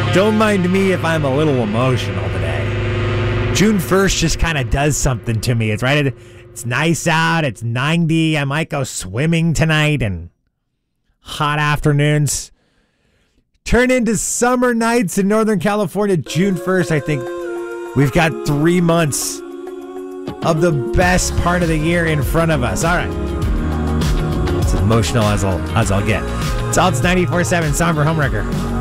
Don't mind me if I'm a little emotional today. June 1st just kind of does something to me. It's nice out. It's 90. I might go swimming tonight, and hot afternoons turn into summer nights in Northern California. June 1st, I think we've got 3 months of the best part of the year in front of us. All right. It's as emotional as I'll get. It's Alts 94.7 Somber Homewrecker.